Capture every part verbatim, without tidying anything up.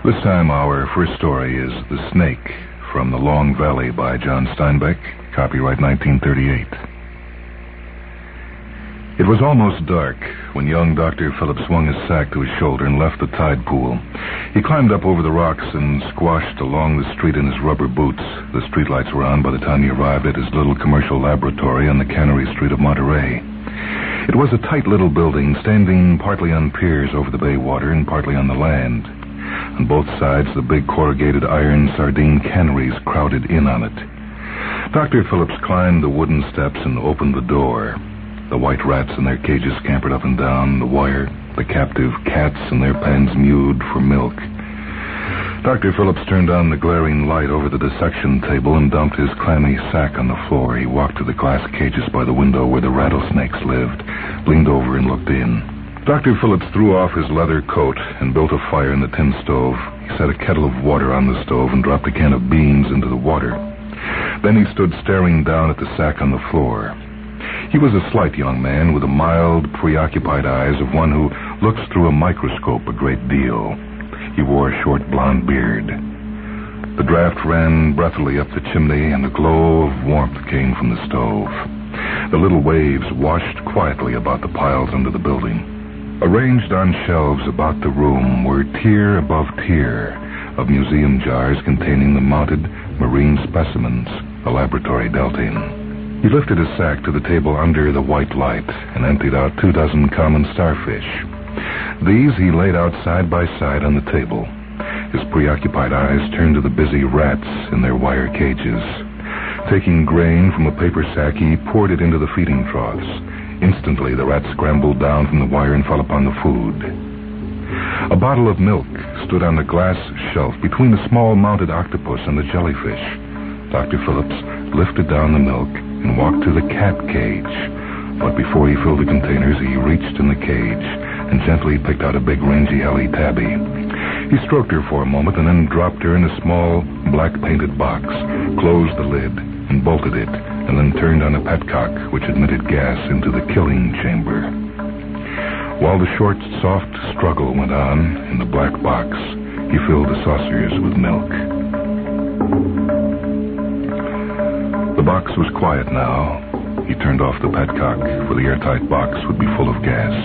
This time, our first story is The Snake from The Long Valley by John Steinbeck, copyright nineteen thirty-eight. It was almost dark when young Doctor Phillips swung his sack to his shoulder and left the tide pool. He climbed up over the rocks and squashed along the street in his rubber boots. The streetlights were on by the time he arrived at his little commercial laboratory on the Cannery Street of Monterey. It was a tight little building, standing partly on piers over the bay water and partly on the land. On both sides, the big corrugated iron sardine canneries crowded in on it. Doctor Phillips climbed the wooden steps and opened the door. The white rats in their cages scampered up and down the wire. The captive cats in their pens mewed for milk. Doctor Phillips turned on the glaring light over the dissection table and dumped his clammy sack on the floor. He walked to the glass cages by the window where the rattlesnakes lived, leaned over and looked in. Doctor Phillips threw off his leather coat and built a fire in the tin stove. He set a kettle of water on the stove and dropped a can of beans into the water. Then he stood staring down at the sack on the floor. He was a slight young man with the mild, preoccupied eyes of one who looks through a microscope a great deal. He wore a short blond beard. The draft ran breathily up the chimney, and a glow of warmth came from the stove. The little waves washed quietly about the piles under the building. Arranged on shelves about the room were tier above tier of museum jars containing the mounted marine specimens the laboratory dealt in. He lifted his sack to the table under the white light and emptied out two dozen common starfish. These he laid out side by side on the table. His preoccupied eyes turned to the busy rats in their wire cages. Taking grain from a paper sack, he poured it into the feeding troughs. Instantly, the rats scrambled down from the wire and fell upon the food. A bottle of milk stood on the glass shelf between the small mounted octopus and the jellyfish. Doctor Phillips lifted down the milk and walked to the cat cage. But before he filled the containers, he reached in the cage and gently picked out a big rangy Ellie tabby. He stroked her for a moment and then dropped her in a small black painted box, closed the lid, and bolted it, and then turned on a petcock which admitted gas into the killing chamber. While the short, soft struggle went on in the black box, he filled the saucers with milk. The box was quiet now. He turned off the petcock, for the airtight box would be full of gas.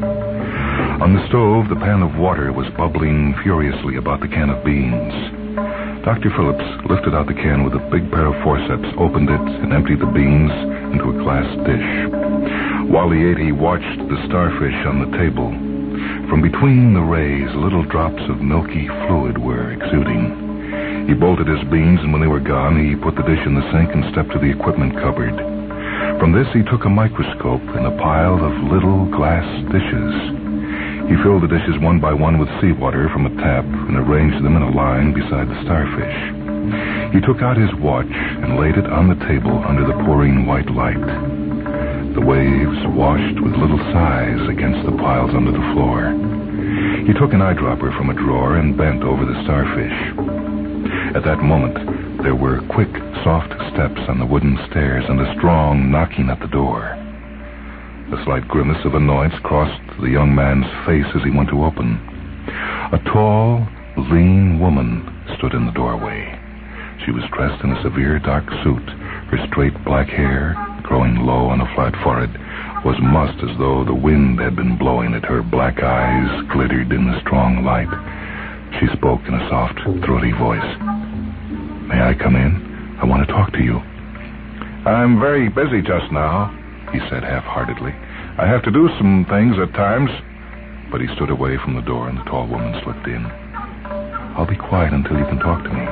On the stove, the pan of water was bubbling furiously about the can of beans. Doctor Phillips lifted out the can with a big pair of forceps, opened it, and emptied the beans into a glass dish. While he ate, he watched the starfish on the table. From between the rays, little drops of milky fluid were exuding. He bolted his beans, and when they were gone, he put the dish in the sink and stepped to the equipment cupboard. From this, he took a microscope and a pile of little glass dishes. He filled the dishes one by one with seawater from a tap and arranged them in a line beside the starfish. He took out his watch and laid it on the table under the pouring white light. The waves washed with little sighs against the piles under the floor. He took an eyedropper from a drawer and bent over the starfish. At that moment, there were quick, soft steps on the wooden stairs and a strong knocking at the door. A slight grimace of annoyance crossed the young man's face as he went to open. A tall, lean woman stood in the doorway. She was dressed in a severe dark suit. Her straight black hair, growing low on a flat forehead, was mussed as though the wind had been blowing at her. Black eyes glittered in the strong light. She spoke in a soft, throaty voice. "May I come in? I want to talk to you." "I'm very busy just now," he said half-heartedly. "I have to do some things at times." But he stood away from the door and the tall woman slipped in. "I'll be quiet until you can talk to me."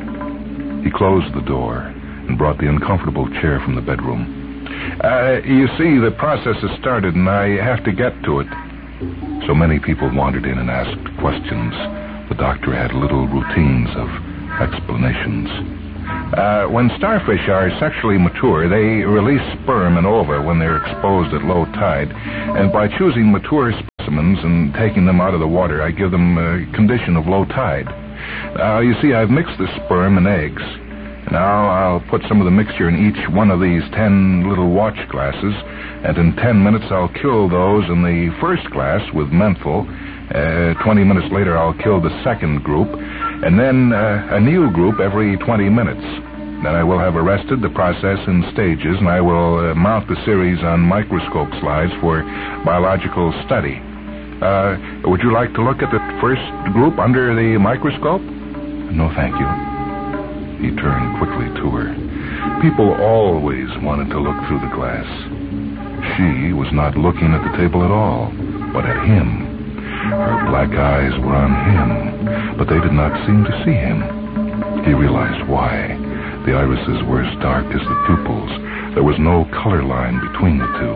He closed the door and brought the uncomfortable chair from the bedroom. Uh, you see, the process has started and I have to get to it." So many people wandered in and asked questions. The doctor had little routines of explanations. Uh, when starfish are sexually mature, they release sperm and ova when they're exposed at low tide. And by choosing mature specimens and taking them out of the water, I give them a condition of low tide. Now, you see, I've mixed the sperm and eggs. Now I'll put some of the mixture in each one of these ten little watch glasses, and in ten minutes I'll kill those in the first glass with menthol, Uh, Twenty minutes later, I'll kill the second group, and then uh, a new group every twenty minutes. Then I will have arrested the process in stages, and I will uh, mount the series on microscope slides for biological study. Uh, would you like to look at the first group under the microscope? No, thank you. He turned quickly to her. People always wanted to look through the glass. She was not looking at the table at all, but at him. Her black eyes were on him, but they did not seem to see him. He realized why. The irises were as dark as the pupils. There was no color line between the two.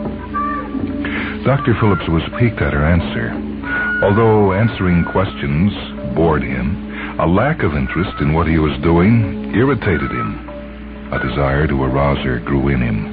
Doctor Phillips was piqued at her answer. Although answering questions bored him, a lack of interest in what he was doing irritated him. A desire to arouse her grew in him.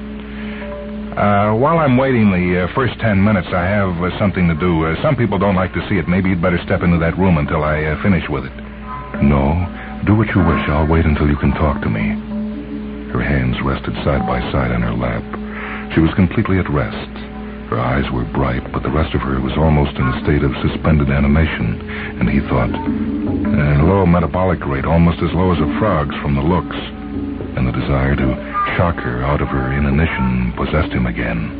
Uh, while I'm waiting the uh, first ten minutes, I have uh, something to do. Uh, some people don't like to see it. Maybe you'd better step into that room until I uh, finish with it. No, do what you wish. I'll wait until you can talk to me. Her hands rested side by side on her lap. She was completely at rest. Her eyes were bright, but the rest of her was almost in a state of suspended animation. And he thought, a low metabolic rate, almost as low as a frog's from the looks. And the desire to shock her out of her inanition possessed him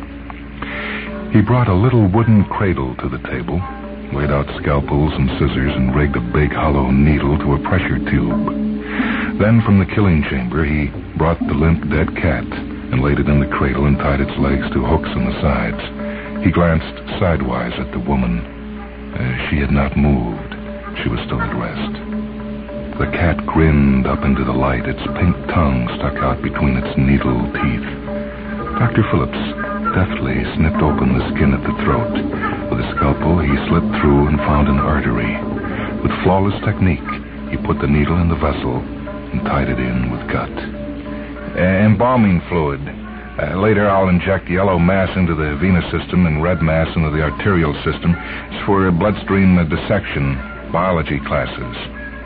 again. He brought a little wooden cradle to the table, laid out scalpels and scissors, and rigged a big hollow needle to a pressure tube. Then from the killing chamber, he brought the limp dead cat and laid it in the cradle and tied its legs to hooks in the sides. He glanced sidewise at the woman. Uh, she had not moved. She was still at rest. The cat grinned up into the light, its pink tongue stuck out between its needle teeth. Doctor Phillips deftly snipped open the skin at the throat. With a scalpel, he slipped through and found an artery. With flawless technique, he put the needle in the vessel and tied it in with gut. Uh, embalming fluid. Uh, later, I'll inject yellow mass into the venous system and red mass into the arterial system. It's for bloodstream dissection, biology classes.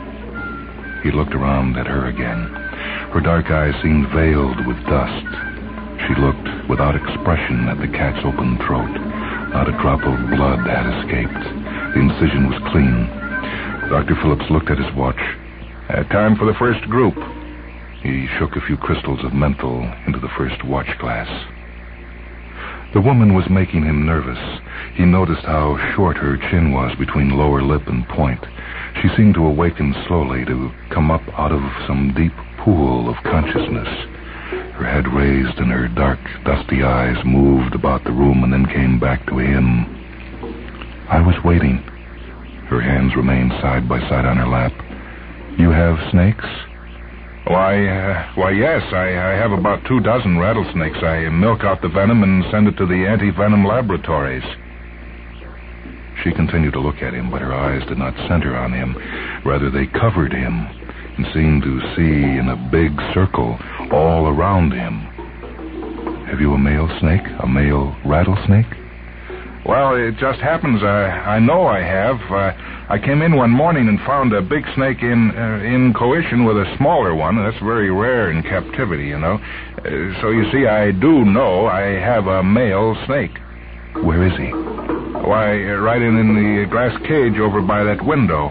He looked around at her again. Her dark eyes seemed veiled with dust. She looked without expression at the cat's open throat. Not a drop of blood had escaped. The incision was clean. Doctor Phillips looked at his watch. Uh, time for the first group. He shook a few crystals of menthol into the first watch glass. The woman was making him nervous. He noticed how short her chin was between lower lip and point. She seemed to awaken slowly, to come up out of some deep pool of consciousness. Her head raised and her dark, dusty eyes moved about the room and then came back to him. I was waiting. Her hands remained side by side on her lap. You have snakes? Why, uh, why, yes. I, I have about two dozen rattlesnakes. I milk out the venom and send it to the anti-venom laboratories. She continued to look at him, but her eyes did not center on him. Rather, they covered him and seemed to see in a big circle all around him. Have you a male snake? A male rattlesnake? Well, it just happens I, I know I have. Uh, I came in one morning and found a big snake in uh, in coition with a smaller one. That's very rare in captivity, you know. Uh, so you see, I do know I have a male snake. Where is he? Why, right in, in the glass cage over by that window.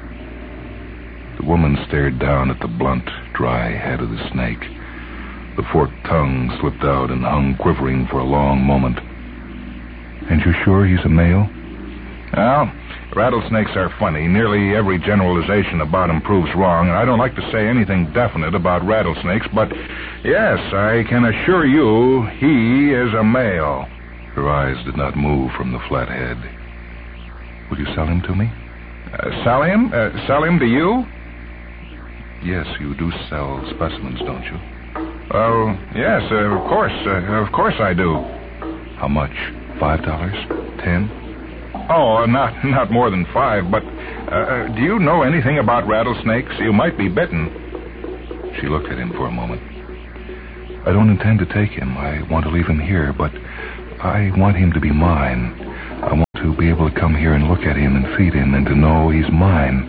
The woman stared down at the blunt, dry head of the snake. The forked tongue slipped out and hung quivering for a long moment. And you're sure he's a male? Well, rattlesnakes are funny. Nearly every generalization about them proves wrong, and I don't like to say anything definite about rattlesnakes, but yes, I can assure you he is a male. Her eyes did not move from the flat head. Will you sell him to me? Uh, sell him? Uh, sell him to you? Yes, you do sell specimens, don't you? Oh, yes, uh, of course. Uh, of course I do. How much? Five dollars? Ten? Oh, not not more than five, but uh, do you know anything about rattlesnakes? You might be bitten. She looked at him for a moment. I don't intend to take him. I want to leave him here, but I want him to be mine. I want to be able to come here and look at him and feed him and to know he's mine.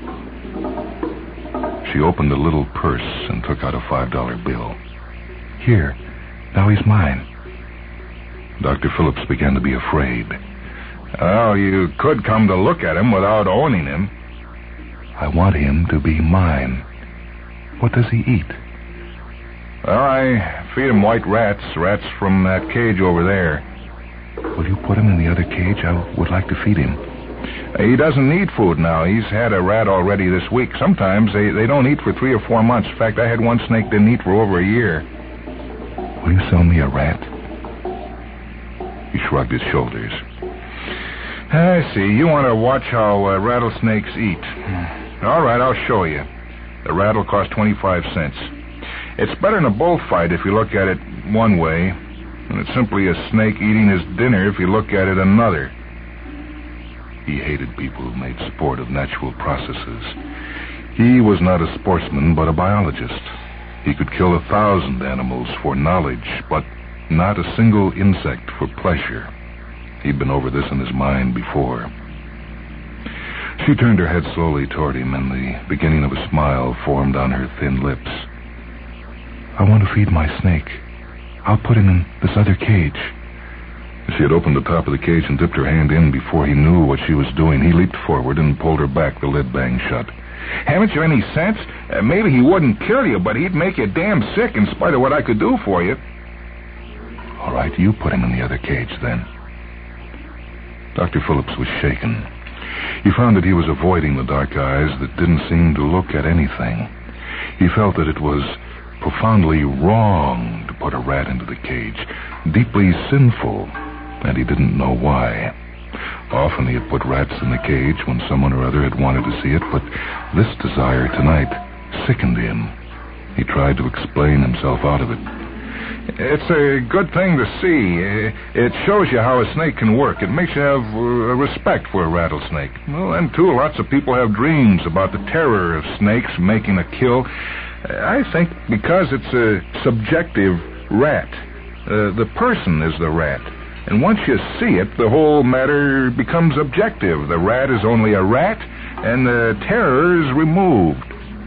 She opened a little purse and took out a five-dollar bill. Here, now he's mine. Doctor Phillips began to be afraid. Well, you could come to look at him without owning him. I want him to be mine. What does he eat? Well, I feed him white rats, rats from that cage over there. Will you put him in the other cage? I would like to feed him. He doesn't need food now. He's had a rat already this week. Sometimes they, they don't eat for three or four months. In fact, I had one snake didn't eat for over a year. Will you sell me a rat? He shrugged his shoulders. I see. You want to watch how uh, rattlesnakes eat. All right, I'll show you. The rat will cost twenty-five cents. It's better than a bullfight if you look at it one way, and it's simply a snake eating his dinner if you look at it another. He hated people who made sport of natural processes. He was not a sportsman, but a biologist. He could kill a thousand animals for knowledge, but not a single insect for pleasure. He'd been over this in his mind before. She turned her head slowly toward him, and the beginning of a smile formed on her thin lips. I want to feed my snake. I'll put him in this other cage. She had opened the top of the cage and dipped her hand in before he knew what she was doing. He leaped forward and pulled her back, the lid banged shut. Haven't you any sense? Uh, maybe he wouldn't kill you, but he'd make you damn sick in spite of what I could do for you. All right, you put him in the other cage, then. Doctor Phillips was shaken. He found that he was avoiding the dark eyes that didn't seem to look at anything. He felt that it was profoundly wrong to put a rat into the cage, deeply sinful, and he didn't know why. Often he had put rats in the cage when someone or other had wanted to see it, but this desire tonight sickened him. He tried to explain himself out of it. It's a good thing to see. It shows you how a snake can work. It makes you have uh, respect for a rattlesnake. Well, and too, lots of people have dreams about the terror of snakes making a kill. I think because it's a subjective rat. Uh, the person is the rat. And once you see it, the whole matter becomes objective. The rat is only a rat, and the terror is removed.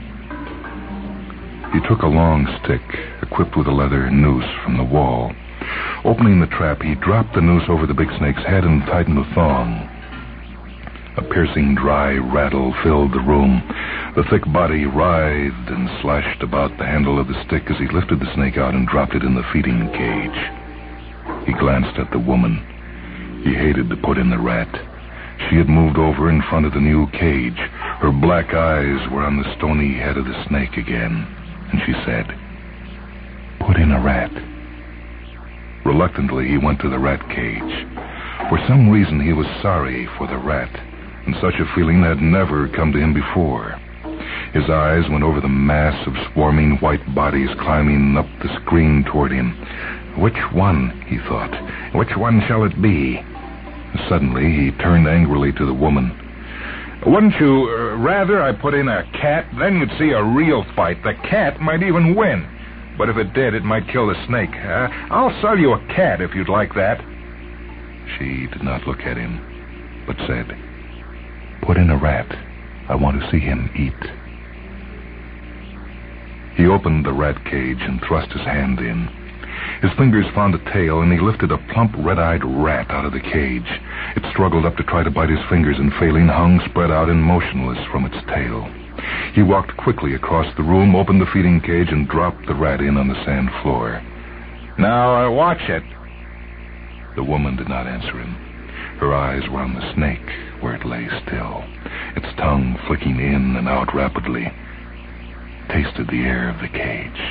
He took a long stick, equipped with a leather noose, from the wall. Opening the trap, he dropped the noose over the big snake's head and tightened the thong. A piercing, dry rattle filled the room. The thick body writhed and slashed about the handle of the stick as he lifted the snake out and dropped it in the feeding cage. He glanced at the woman. He hated to put in the rat. She had moved over in front of the new cage. Her black eyes were on the stony head of the snake again, and she said, "Put in a rat." Reluctantly, he went to the rat cage. For some reason, he was sorry for the rat, and such a feeling had never come to him before. His eyes went over the mass of swarming white bodies climbing up the screen toward him. Which one, he thought, which one shall it be? Suddenly, he turned angrily to the woman. Wouldn't you uh, rather I put in a cat? Then you'd see a real fight. The cat might even win. But if it did, it might kill the snake. Uh, I'll sell you a cat if you'd like that. She did not look at him, but said, "Put in a rat. I want to see him eat." He opened the rat cage and thrust his hand in. His fingers found a tail, and he lifted a plump, red-eyed rat out of the cage. It struggled up to try to bite his fingers, and failing, hung spread out and motionless from its tail. He walked quickly across the room, opened the feeding cage, and dropped the rat in on the sand floor. "Now, uh, watch it." The woman did not answer him. Her eyes were on the snake, where it lay still, its tongue flicking in and out rapidly. Tasted the air of the cage.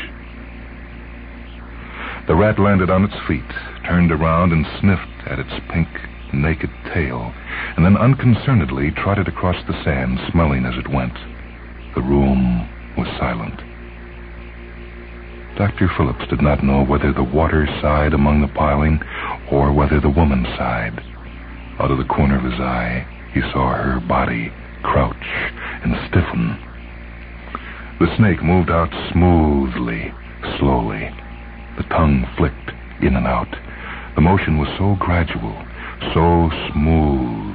The rat landed on its feet, turned around and sniffed at its pink, naked tail, and then unconcernedly trotted across the sand, smelling as it went. The room was silent. Doctor Phillips did not know whether the water sighed among the piling or whether the woman sighed. Out of the corner of his eye, he saw her body crouch and stiffen. The snake moved out smoothly, slowly. The tongue flicked in and out. The motion was so gradual, so smooth.